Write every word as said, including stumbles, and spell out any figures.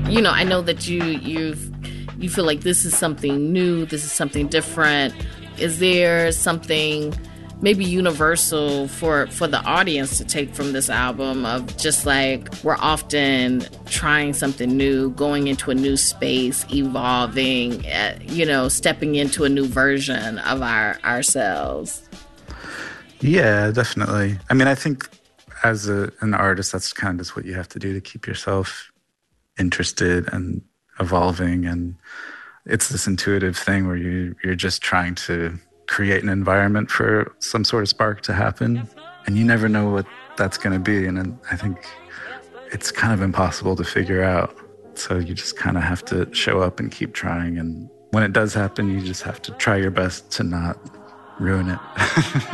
You know, I know that you you've you feel like this is something new, this is something different. Is there something maybe universal for for the audience to take from this album, of just like we're often trying something new, going into a new space, evolving, uh, you know, stepping into a new version of our ourselves? Yeah, definitely. I mean, I think as a, an artist, that's kind of just what you have to do to keep yourself interested and evolving. And it's this intuitive thing where you, you're just trying to create an environment for some sort of spark to happen. And you never know what that's going to be. And I think it's kind of impossible to figure out. So you just kind of have to show up and keep trying. And when it does happen, you just have to try your best to not ruin it.